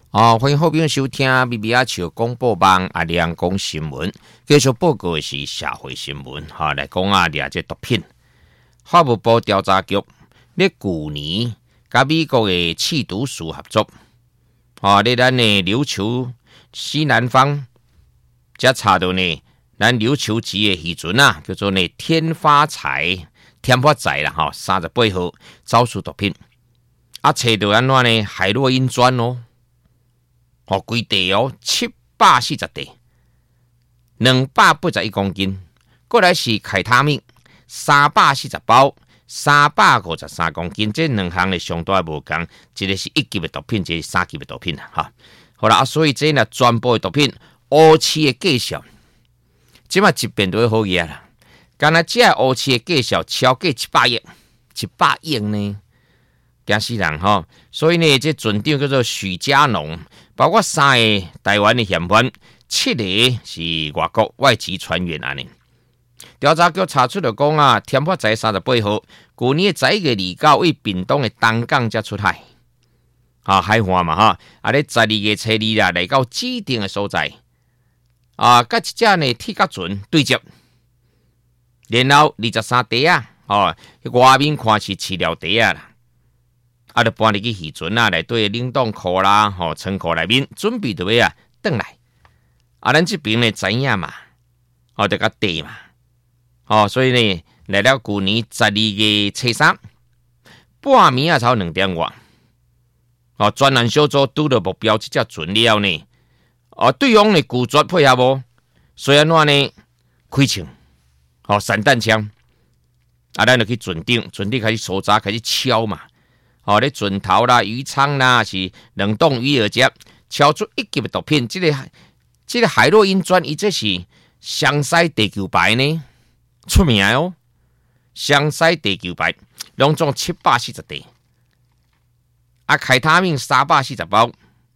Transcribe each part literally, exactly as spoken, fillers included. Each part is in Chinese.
哦，欢迎好朋友收听 B B 阿笑广播网阿亮讲新闻，继续报告的是社会新闻哈，来讲啊，掠这毒品。法务部调查局咧去年甲美国的缉毒署合作，哦，咧咱的琉球西南方，才查到呢，咱琉球籍的渔船啊，叫做呢天发财，天发财啦哈，三十八号走私毒品，啊，查到安怎呢？海洛因砖哦。哦，规地哦，七百四十地，两百八十一公斤。过来是凯他命，三百四十包，三百五十三公斤。这两项的相对无同，一个是一级的毒品，一个是三级的毒品哈。好啦，啊，所以这呢，全部的毒品，乌市的介绍，即马一遍都会好嘢啦。刚才这乌市的介绍超过七百亿，一百亿呢？惊死人哈！所以呢，这船长叫做许家农，包括三个台湾的嫌犯，七个是外国外籍船员安尼。调查局查出了讲啊，天发财三十八号，去年十一月二九为屏东的东港才出海，啊海岸嘛哈，啊咧十二月初二啦来到指定的所在，啊，甲一只呢铁甲船对接，然后二十三地啊，哦，外面看是饲料地啊啦。啊，就搬入去渔船啊，来对冷冻库啦、吼仓库内面准备就要啊，转来。啊，咱这边呢知影嘛，哦，就甲地嘛，哦，所以呢，来了去年十二月初三，半暝啊，才两点外，哦，专案小组拄到目标，这只船了呢，哦，对方呢拒绝配合无，虽然话呢开枪，哦，散弹枪，啊，咱就去船顶，船顶开始搜查，开始敲嘛。哦，咧船头啦、鱼仓啦，是冷冻鱼儿节，敲出一级的毒品。这个这个海洛因砖，伊这是湘西地球牌呢，出名哦。湘西地球牌，拢总七百四十地，啊，凯他命三百四十包。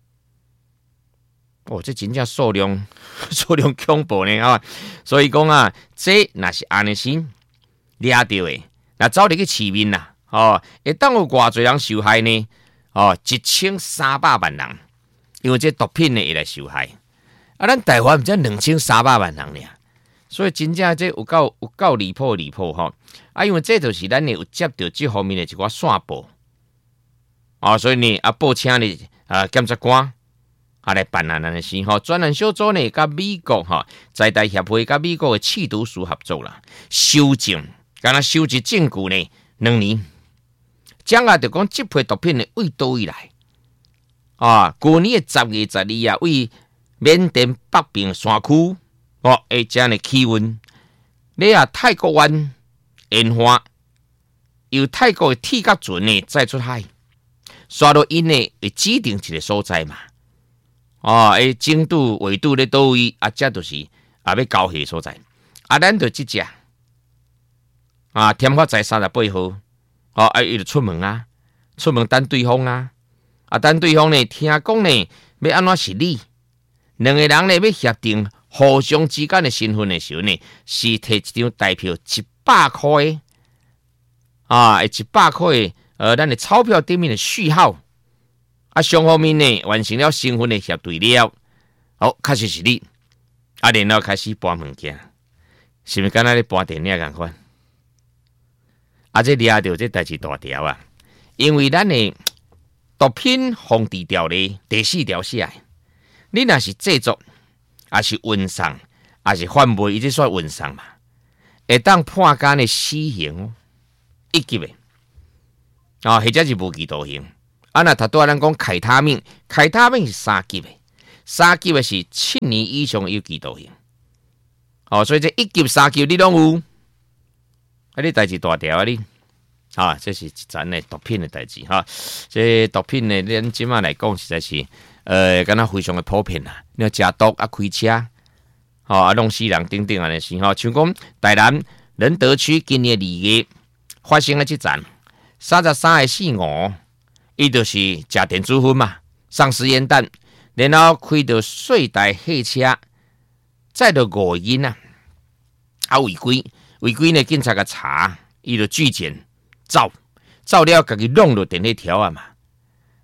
哦，这真正数量数量恐怖呢啊！所以讲啊，这若是安尼先掠到的，那走入去市面啦。哦，会当有偌侪人受害呢？哦，一千三百万人，因为这毒品呢会来受害。啊，咱台湾才两千三百万人呢，所以真正这有够有够离谱离谱吼！啊，因为这就是咱呢有接到这方面的一寡线报，哦，所以呢啊报请呢啊检察官啊来办案的事吼。专案小组呢甲美国哈在台协会甲美国的缉毒署合作啦，收证，敢若收集证据呢两年。讲啊，就讲这批毒品呢，为倒位来啊？去年的十月十二啊，为缅甸北边山区哦，诶，这样的气温，你啊泰国湾沿岸由泰国的铁甲船呢再出海，刷到因呢会指定一个所在嘛？哦，诶，经度纬度咧倒位啊，这就是啊要交下所在。啊，咱就这只啊，天发财三十八号。哦，啊，伊就出门啊，出门等对方啊，啊，等对方呢，听讲呢，要安怎是理？两个人呢要协定互相之间的身份的时候呢，是摕一张代票一百块的，啊，一百块的，呃，咱的钞票顶面的序号，啊，双方面呢完成了身份的核对了，好，确实是你，啊，然后开始搬物件，是毋是敢若咧搬电影共款？啊，这掠到这代志大条啊！因为咱的毒品防治条例第四条写，你若是制作，还是运送，还是贩卖，伊这算运送嘛？会当判监的死刑哦，一级的啊，或者是无期徒刑。啊，那他对咱讲凯他命，凯他命是三级的，三级的是七年以上有期徒刑。哦，所以这一级、三级你拢有。啊！你代志大条啊！你啊，这是一层的毒品的代志哈。这毒品呢，咱即马来讲实在是，呃，敢若非常的普遍啦。你食毒啊，开车，吼啊，弄死人等等安尼事吼。像讲台南仁德区今年二月发生了这站，三十三个死五，伊就是食电子烟嘛，丧尸烟弹，然后开到碎台汽车，载到五人啊，啊违规。违规呢，警察个查，伊就拒检，走，走了，家己弄落电线条啊嘛。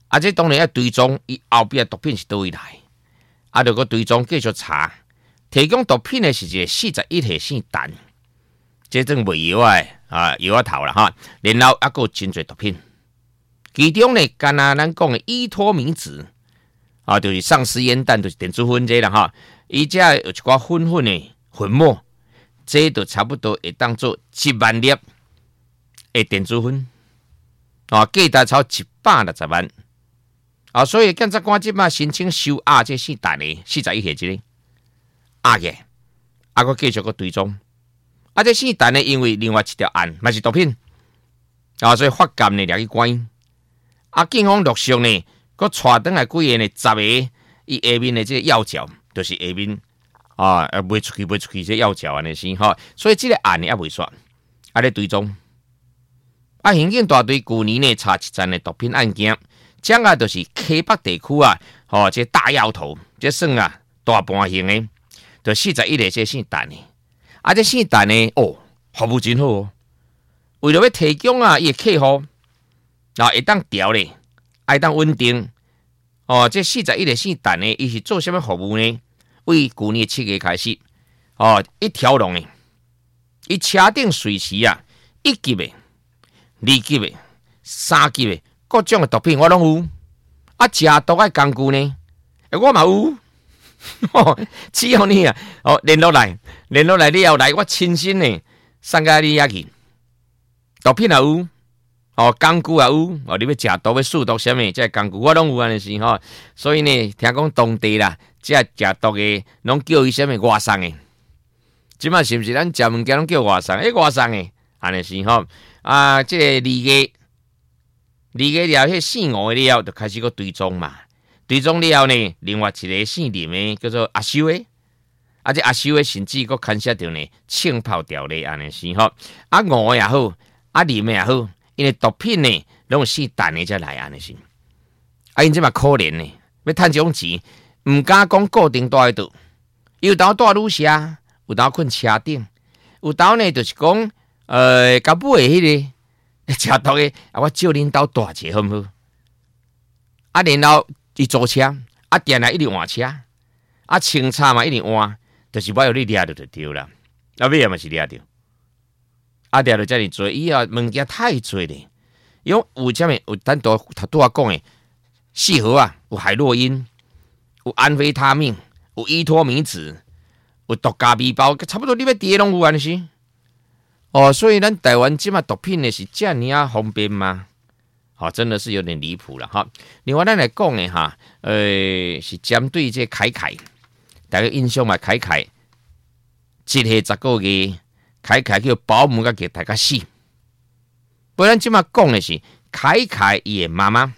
啊，这当然要追踪伊后壁毒品是倒位来，啊，就个追踪继续查，提供毒品的是一个四十一号姓陈，这种卖药啊啊药啊头啦哈，然后还有真侪毒品，其中呢，干那咱讲的依托明子啊，就是丧尸烟弹，就是电子烟这啦哈，伊遮有一寡粉粉的粉末，这就差不多会当做一万粒的电子烟，啊，价值超一百六十万。啊，所以检察官即马申请收押这四单的四十一号这个押嘅，啊，佮继续佮追踪。啊，这四单呢，因为另外一条案嘛是毒品，啊，所以法监呢掠去关。啊，警方陆续呢，佮带转来几个呢，十个伊下面的这个要角，就是下面啊，啊卖出去卖出去这要角安尼先吼。所以这个案呢也未煞，啊咧追踪。啊，刑警大队去年呢查一站的毒品案件。讲啊，就是溪北地区啊，吼、哦，这大摇头，这算啊大半型的，就四十一个这姓陈的，啊，这姓陈的哦，服务真好哦。为了要提供啊，伊的客户啊，会当调咧，爱当稳定。哦，这四十一个姓陈的，伊是做什么服务呢？为去年七月开始，哦，一条龙的，伊车顶随时啊，一级的、二级的、三级的。各种的毒品我拢有，啊，食毒的工具呢，我嘛有，只要你啊，哦，联络来，联络来，你要来，我亲身呢送到你遐去，毒品也有，哦，工具也有，哦，你要食毒要试毒什么，这工具我拢有安尼是吼，所以呢，听讲当地啦，这食毒的拢叫伊什么外送的，即马是毋是咱食物件拢叫外送？诶，外送的安尼是吼，啊，这个二个。二个了，迄姓吴的了，就开始个追踪嘛。追踪了呢，另外一个姓林的叫做阿修的，啊，这阿修的甚至个牵涉到呢枪炮条例安尼是吼。啊，吴也好，啊林也好，因为毒品呢，拢是陈的才来安尼是。啊，因这嘛可怜呢，要趁这种钱，唔敢讲固定住喺度，有当住旅社，有当困车顶，有当呢就是讲，呃，甲尾的迄个。食毒的啊，我借恁兜大者好唔好？啊，然后伊租车，啊，电来一直换车，啊，清查嘛一直换，就是我有你掠着就对啦。啊，尾也嘛是掠着，啊，掠着遮尔多，以后物件太多咧。因为有啥物有咱拄头拄我讲的，四盒啊，有海洛因，有安非他命，有依托米子，有毒咖米包，差不多你要伫拢有安尼是。哦，所以咱台湾即马毒品的是这样啊方便吗？好、哦，真的是有点离谱了哈。另外，咱来讲的哈，呃，是针对这凯凯，大家印象嘛，凯凯一岁十个月，凯凯叫保姆甲给大家死。不然即马讲的是凯凯伊的妈妈，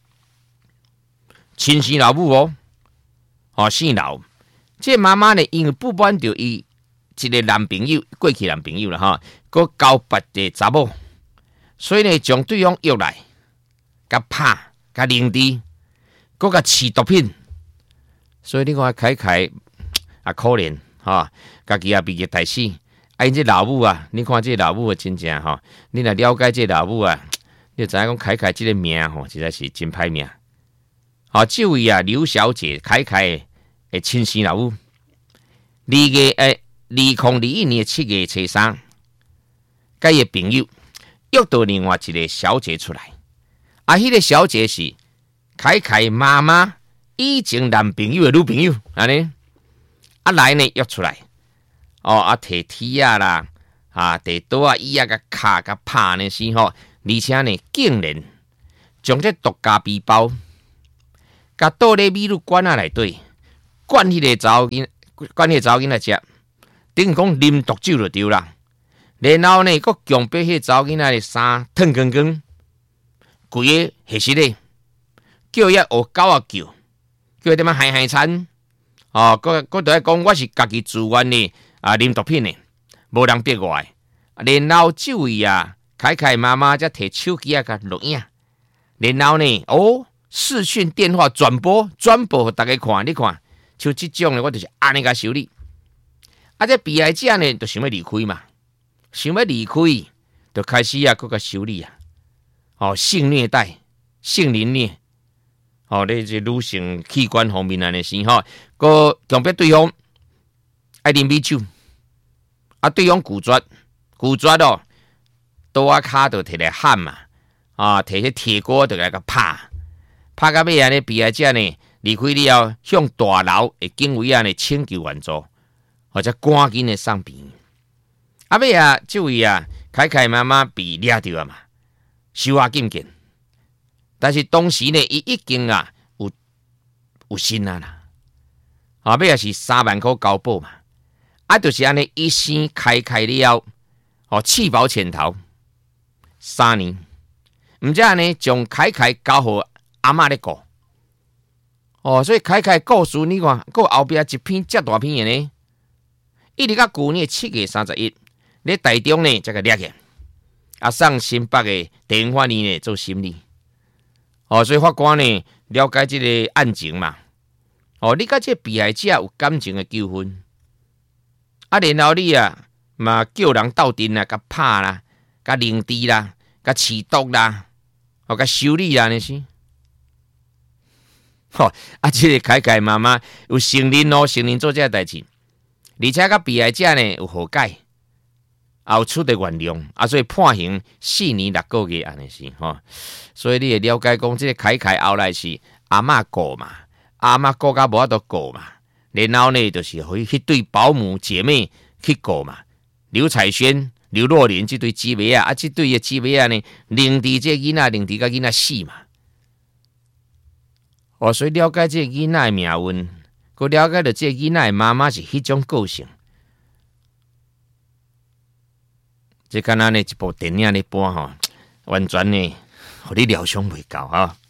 亲生老母哦，哦姓老，这妈妈呢，因为不搬着伊。一个男朋友，过去男朋友啦哈，佮交别的查某，所以呢，将对方约来，甲拍，甲凌迟，佮甲试毒品，所以你看凯凯也可怜哈，家己也毕业大死，啊，因这老母啊，你看这老母啊，真正哈，你若了解这老母啊，你就知影讲凯凯这个命吼，实在是真歹命。好，这位啊，刘小姐，凯凯的亲生老母，二月诶。二零二一年七月初三，甲伊朋友约到另外一个小姐出来，啊，迄、那个小姐是凯凯妈妈以前男朋友的女朋友，安尼，啊来呢约出来，哦啊摕铁啊啦，啊摕刀啊椅啊甲卡甲拍呢是吼，而且呢竟然将这毒咖皮包，甲倒咧美女馆啊内底，灌迄个查某囡，灌迄个查某囡仔食。等于讲啉毒酒就对啦，然后呢，佮强迫迄查某囡仔的衫脱光光，规个下实咧，叫伊学狗仔叫，叫伊点啊嗨嗨惨，哦，佮佮在讲我是家己自愿的啊，啉毒品的，无人逼我的。然后这位啊，凯凯妈妈则摕手机啊甲录影，然后呢，哦，视讯电话转播转播互大家看，你看，像这种的，我就是安尼甲修理。啊！这被害者呢，就想要离开嘛，想要离开，就开始啊，搁个修理啊，哦，性虐待、性凌虐， 吼、哦，你这女性器官方面安尼先吼，个强迫对方爱啉米酒，啊，对方拒绝拒绝哦，刀啊骹就摕来喊嘛，啊，摕迄铁锅就来个拍，拍到尾安尼，被害者呢离开了后，向大楼的警卫啊呢请求援助，或者赶紧的送病院。啊尾啊，这位啊，凯凯妈妈被抓到啊嘛，收押禁见。但是当时呢，伊已经啊有有心啊啦，后尾也是三万块交保嘛，啊，就是安尼一生开开了，哦，弃保潜逃三年，毋则呢将凯凯交互阿嬷咧顾，哦，所以凯凯故事你看，佮后壁一篇遮大篇的呢，一直到旧年七月三十一，咧台中呢才个抓起，啊，送新北的地方法院呢做审理。哦，所以法官呢了解这个案情嘛，哦，你甲这被害者有感情的纠纷，啊，然后你啊嘛叫人斗阵啦，甲拍啦，甲凌迟啦，甲持刀啦，哦，甲修理啦，那是，吼、哦，啊，这个凯凯妈妈有承认哦，承认做这个代志，而且甲被害者呢有和解。后出的原谅，啊，所以判刑四年六个月安尼是吼，所以你会了解讲，这个凯凯后来是阿嬷顾嘛，阿嬷顾甲无法度顾嘛，然后呢，就是去迄对保姆姐妹去顾嘛，刘彩萱、刘若琳这对姊妹啊，啊，这对的姊妹啊呢，凌迟这囡仔，凌迟甲囡仔死嘛，哦，所以了解这囡仔的命运，佮了解到这囡仔的妈妈是迄种个性。这敢若呢一部电影咧播吼，完全呢，互你料想袂到哈。